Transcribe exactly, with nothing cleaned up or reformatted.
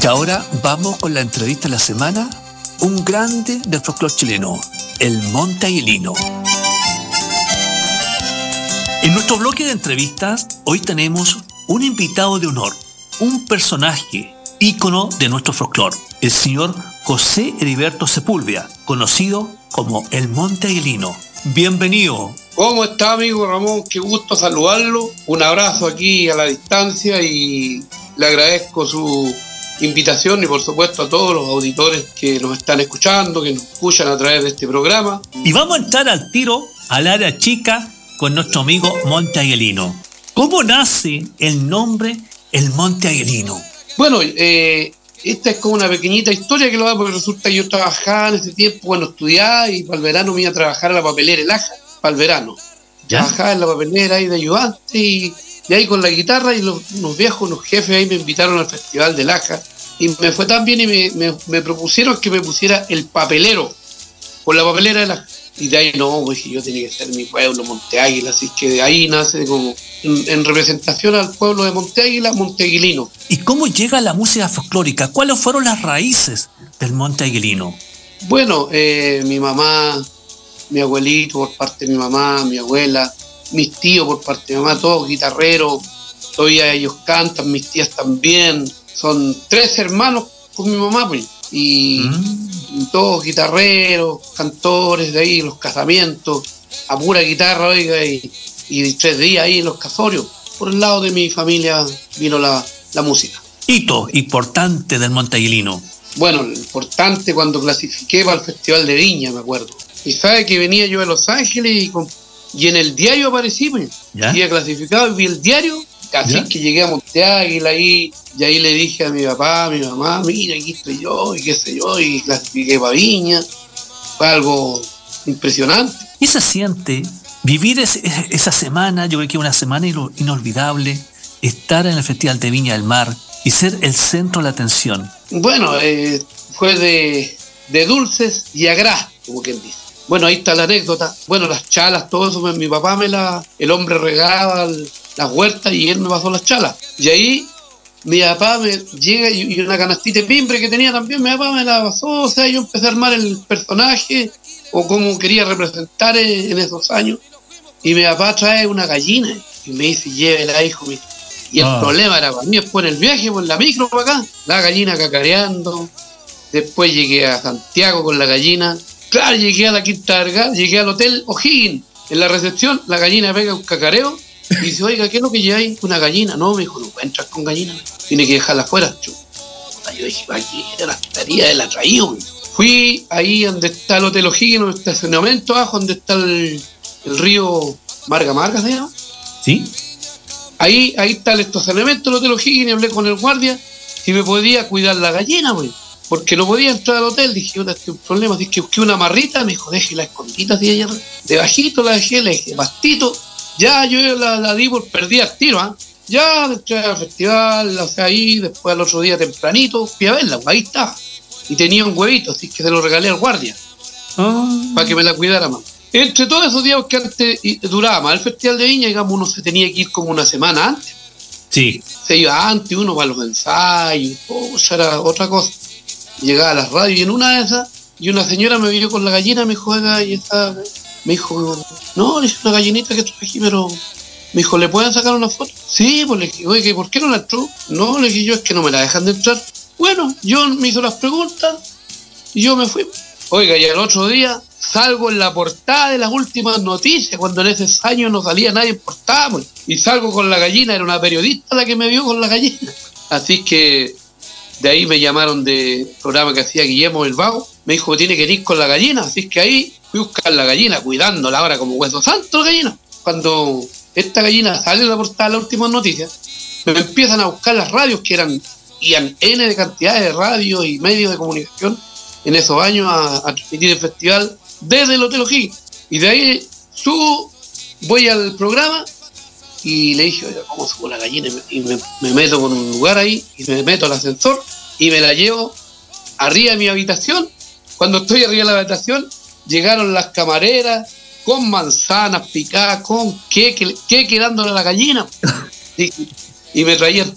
Y ahora vamos con la entrevista de la semana, un grande del folclore chileno, el Monte Aguilino. En nuestro bloque de entrevistas, hoy tenemos un invitado de honor, un personaje, ícono de nuestro folclore, el señor José Heriberto Sepúlveda, conocido como el Monte Aguilino. Bienvenido. ¿Cómo está, amigo Ramón? Qué gusto saludarlo. Un abrazo aquí a la distancia y le agradezco su invitación y por supuesto a todos los auditores que nos están escuchando, que nos escuchan a través de este programa. Y vamos a entrar al tiro, al área chica, con nuestro amigo Monte Aguilino. ¿Cómo nace el nombre el Monte Aguilino? Bueno, eh, esta es como una pequeñita historia que lo da, porque resulta que yo trabajaba en ese tiempo, bueno, estudiaba y para el verano me iba a trabajar a la papelera El Aja, para el verano. ¿Ya? Trabajaba en la papelera ahí de ayudante y, y ahí con la guitarra y los, unos viejos, unos jefes ahí me invitaron al Festival del Aja y me fue tan bien y me, me, me propusieron que me pusiera el papelero por la papelera del Aja. Y de ahí no, pues yo tenía que ser mi pueblo, Monte Águila, así que de ahí nace como en, en representación al pueblo de Monte Águila, Monte Aguilino. ¿Y cómo llega la música folclórica? ¿Cuáles fueron las raíces del Monte Aguilino? Bueno, eh, mi mamá, mi abuelito por parte de mi mamá, mi abuela, mis tíos por parte de mi mamá, todos guitarreros, todavía ellos cantan, mis tías también, son tres hermanos con mi mamá, pues, y... Mm. Todos guitarreros, cantores de ahí, los casamientos, a pura guitarra, oiga, y, y tres días ahí en los casorios. Por el lado de mi familia vino la, la música. Hito importante del Monte Aguilino. Bueno, importante cuando clasifiqué para el Festival de Viña, me acuerdo. Y sabe que venía yo de Los Ángeles y, con, y en el diario aparecí, pues. Había clasificado y vi el diario. Así ¿Ya? Que llegué a Monte Águila ahí, y ahí le dije a mi papá, a mi mamá, mira, aquí estoy yo, y qué sé yo, y clasifiqué para Viña. Fue algo impresionante. ¿Qué se siente vivir ese, esa semana? Yo creo que una semana inolvidable, estar en el Festival de Viña del Mar y ser el centro de la atención. Bueno, eh, fue de, de dulces y agrás, como quien dice. Bueno, ahí está la anécdota. Bueno, las chalas, todo eso, mi papá me la... El hombre regaba el, las huertas y él me pasó las chalas. Y ahí mi papá me llega y, y una canastita de pimbre que tenía también, mi papá me la pasó. O sea, yo empecé a armar el personaje o cómo quería representar en, en esos años. Y mi papá trae una gallina y me dice, llévela, hijo mío. Y el ah. problema era para mí, después en el viaje, por la micro para acá, la gallina cacareando. Después llegué a Santiago con la gallina. Claro, llegué a la Quinta Vergara, llegué al Hotel O'Higgins. En la recepción, la gallina pega un cacareo y dice, oiga, ¿qué es lo que lleváis? Una gallina. No, me dijo, no puede entrar con gallina, tiene que dejarla afuera. Yo, yo dije, aquí era la estaría de la traído. Fui ahí donde está el Hotel O'Higgins, un estacionamiento abajo, donde está el, el río Marga Marga, ¿se llama? Sí. Ahí, ahí está el estacionamiento del Hotel O'Higgins y hablé con el guardia si me podía cuidar la gallina, güey. Porque no podía entrar al hotel, dije, yo tengo un problema, dije, busqué una marrita, me dijo, deje la escondita así allá, debajito la dejé, le dije, pastito, ya yo la, la di por perdida al tiro, ¿ah? ¿eh? Ya entré al festival, o sea, ahí, después al otro día tempranito, fui a verla, ahí estaba, y tenía un huevito, así que se lo regalé al guardia, oh. para que me la cuidara más. Entre todos esos días que antes duraba más el Festival de Viña, digamos, uno se tenía que ir como una semana antes. Sí. Se iba antes, uno para los ensayos, oh, ya era otra cosa. Llegaba a las radios y en una de esas, y una señora me vio con la gallina, me dijo, oiga, y esta, me dijo, no, es una gallinita que traje, pero me dijo, ¿le pueden sacar una foto? Sí, pues le dije, oye, ¿por qué no la entró? No, le dije yo, es que no me la dejan de entrar. Bueno, yo me hizo las preguntas y yo me fui. Oiga, y al otro día salgo en la portada de las últimas noticias, cuando en esos años no salía nadie en portada, pues, y salgo con la gallina, era una periodista la que me vio con la gallina. Así que de ahí me llamaron del programa que hacía Guillermo el Vago, me dijo, tiene que ir con la gallina, así que ahí fui a buscar la gallina, cuidándola ahora como hueso santo la gallina. Cuando esta gallina sale en la portada de las últimas noticias, me empiezan a buscar las radios, que eran, iban N de cantidades de radios y medios de comunicación en esos años a, a transmitir el festival desde el Hotel O'Higgins. Y de ahí subo, voy al programa y le dije, oiga, ¿cómo subo la gallina? Y me, me meto por un lugar ahí y me meto al ascensor y me la llevo arriba de mi habitación. Cuando estoy arriba de la habitación, llegaron las camareras con manzanas picadas, con queque, queque dándole a la gallina. Y, y me traían